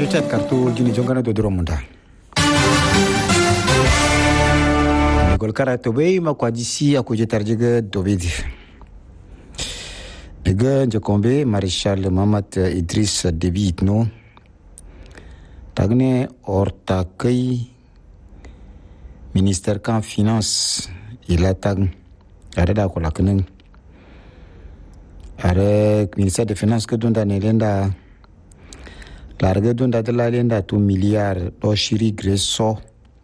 chat kartu jini jongana do dromunda gol kara to be ma kwa disi akuje tarjiga dovidi ega Njokombe Maréchal Mamat Idriss Déby Itno tagne orta kai ministère kan finance ila tag arada ko laknen are ministère de finance que donda ne lenda larga donda de la lenda 2 milliards do shiri greso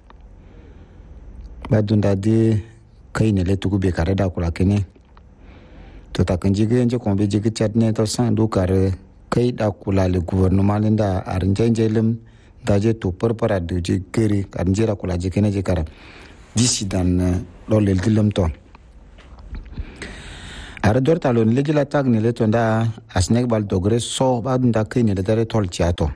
ba donda de kai ne le tuku be karada ko lakene to takanjige Njokombe jige chatne to san do kare kai da kula le gouvernement lenda arnjenjelem daje to parpara de jigeri arnjera kula jikene jikara d'ici dans lo le dilem to ara dorta lo le jila tag ne le tonda asnek bal dogre so ba nda kai ne dare tol chiato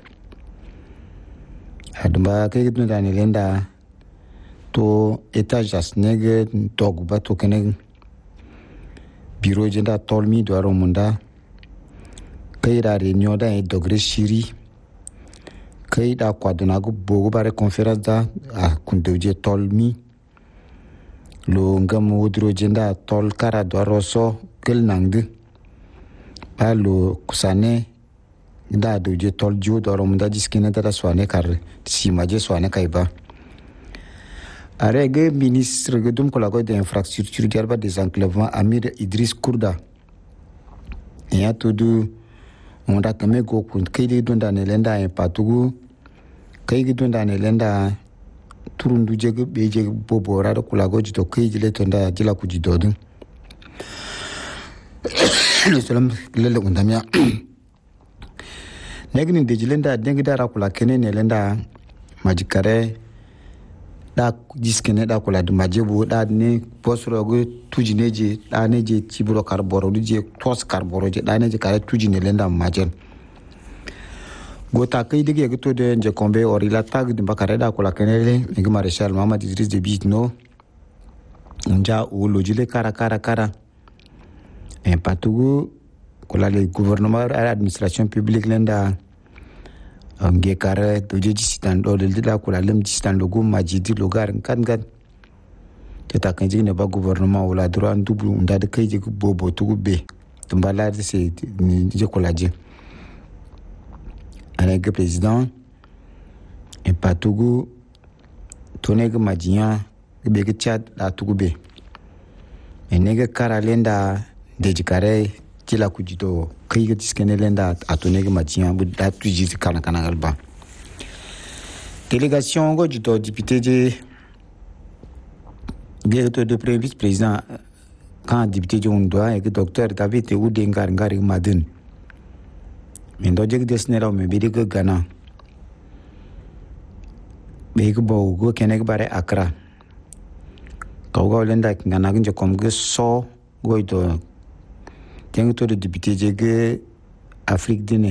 adumba kai gidunda ne lenda to etage asnek dog ba to kene biro jenda tolmi do aromunda kai da réunion da e dogre shiri kai da kwaduna go bogo bare conférence da a kundoje tolmi lo ngam wodro jenda tol kara do roso kel nangde alo kusane da doje tol jo do aromunda diskine da swane kar simaje swane kaiba arege ministre gedum kolago de infrastructure diarba des enclavements Amir Idriss Kourda ya todo onda kame go kun kayde donda ne lenda en patugu kayde donda ne lenda turundu jege beje bobo rado kolago jito kayde le tonda jila ku jidodu le salam lele undamia negni de jilenda dengi dara kula kene ne lenda majikare da jiskene da kula da majebu da ne posro go tujineje da neje tiburo karboro je tos karboro je da neje kare tujine lenda majen gota kai dige to de Njokombe orila tag de bakare da kula kenele ngi Maréchal Mamat Idriss Déby Itno nja o lojile kara en patugu kula le gouvernement et administration publique lenda nge kare doje distan do le da kula lem distan logo majidi logar kan ta kan jine ba gouvernement wala droit double unda de kai je bobo tugu be tumbala de se je kula je avec président et patugu tonek majia be ke chat da tugu be enege kara lenda de jikare kila kujito kai ga tiskene lenda atonege majia bu da tuji kana galba délégation go jito député de directeur de premier vice-président quand député de Ondoa et docteur David Oudengar ngari madin mendo jeg desnera me bidi ga Ghana be go go kenek bare Accra kawga lenda ngana ginje komge so go do tengo to de député jege Afrique dine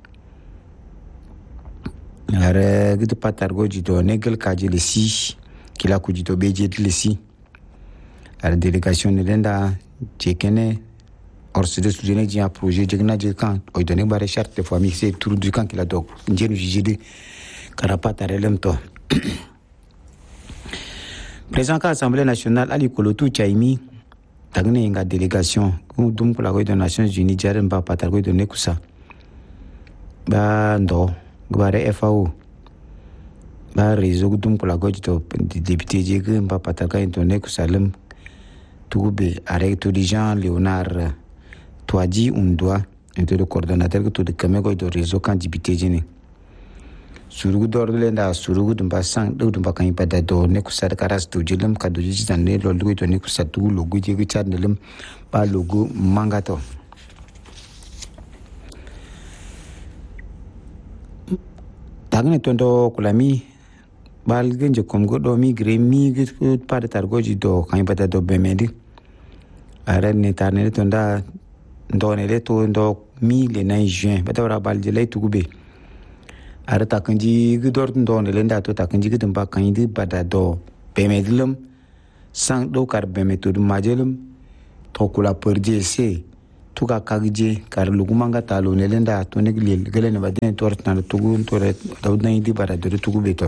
are gitu patar go jito negel kaje le si kila ku jito beje le si are délégation ne lenda jekene orse de soudene ji un projet jegna je kan o donné bare charte de famille c'est tour du kan kila dog njenu jijide karapata relem to président de l'Assemblée nationale Ali Kolotu Chaimi tagne nga délégation dum ko la ko de Nations Unies jaren ba patar ko de nekusa ba ndo gbare FAO ba réseau dum ko la ko de député jege ba patar ka de nekusa lem tube avec tout Jean Léonard Toadi Undoa et le coordonnateur que tout de Kamego de réseau kan député jene surugu dorle nda surugu dumba sang do dumba kan pada do ne kusar karas to jilum ka do jitan ne lo lu to ne kusar tu logo je gi chat nelum ba logo mangato tagne tondo kulami bal genje komgo do mi gremi gi pada targoji do kan pada do bemedi ara ne tarne tonda ndo ne le to ndo mi le 9 juin bata bal je lay tugube ara takanji gidor ndon lenda to takanji gidum ba kandi bada do bemedlum sang do kar bemetud majelum to kula perje se tuka kagje kar lugumanga talo nelenda to neglil gele ne baden tort na tugu tore dawdan di bara de tugu beto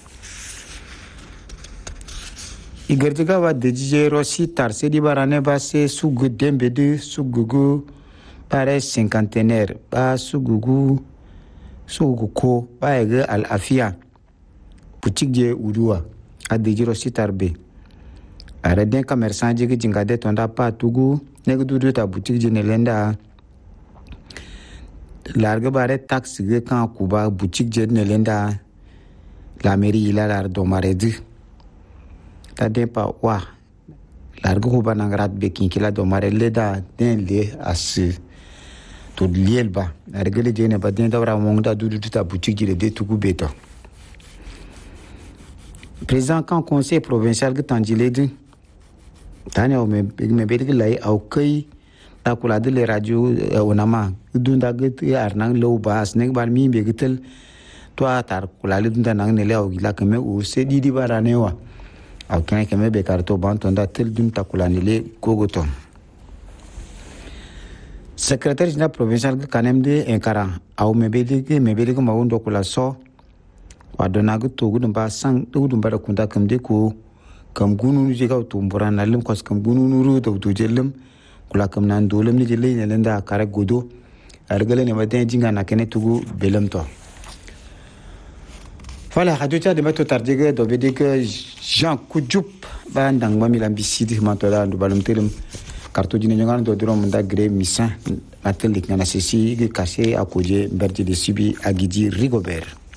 igertiga wa dejije rosi tarse di barane ba se sugu dembe de sugugu pare cinquantenaire ba sugugu ko ba ege al afia putikje udua adeji rosi tarbe ara den commerçant je jinga de tonda pa tugu nek dudu ta boutique je nelenda larga bare taxe ge kan kuba boutique je nelenda la mairie ila lar do maredi ta de pa wa larga kuba nangrat be kin kila do mare leda den le as to lielba argele je ne ba den da ra monda dudu ta boutique je de tugu beto président kan conseil provincial ge tandiledi tani au me bedi lai au kai ta kula de le radio onama dunda get arnang low bas nek bar mi be gitel to atar kula le dunda nang ne le au gila kame o se di barane wa au kan kame be karto bantonda tel dun ta kula ne le kogoto secrétaire général provincial kanem de enkara au me bedi ko mawundo kula so wa donago to gudum ba sang gudum ba kunda kam de ko kam gunu je ka tumbura na lim kos kam gunu nuru to jelim kula kam nan dolem ni jele ne lenda kare godo argale ne maden jinga na kene tugu belem to fala hajuta de meto tardige do bedik Jean Koudioup ba ndang mami lambisidi mantola ndu balum telem karto jine ngan do drom nda gre misa atelik na sesi ge kase akoje berdi de sibi agidi Rigobert